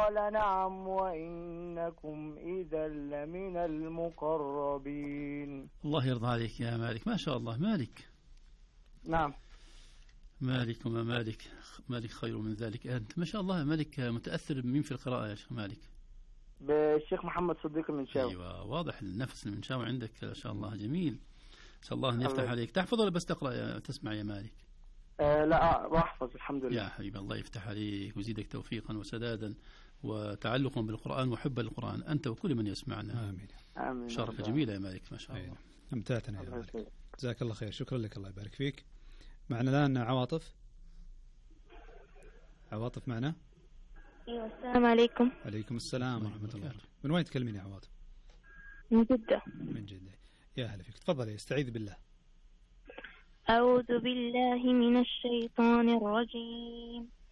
قال نعم وإنكم إذا لمن المقربين. الله يرضى عليك يا مالك، ما شاء الله. مالك نعم. مالك وما مالك، مالك خير من ذلك. أنت ما شاء الله مالك متأثر بمين في القراءة يا شيخ مالك؟ بالشيخ محمد صديق المنشاوي. أيوة، واضح النفس المنشاوي عندك ما شاء الله جميل. أسأل الله أن يفتح عليك. تحفظ ولا بس تقرأ تسمع يا مالك؟ لا بحفظ الحمد لله. يا حبيبي الله يفتح عليك ويزيدك توفيقا وسدادا وتعلقا بالقرآن وحبا للقرآن أنت وكل من يسمعنا. آمين. آمين. شركة جميلة يا مالك ما شاء الله. أمتعتنا يا مالك، جزاك الله خير. شكرا لك، الله يبارك فيك. معنا الآن عواطف. عواطف معنا. ايوه السلام عليكم. عليكم السلام ورحمة الله. من وين تكلمين يا عواطف؟ من جدة. من جدة. يا هلا فيك، تفضلي. استعيذ بالله. أعوذ بالله من الشيطان الرجيم.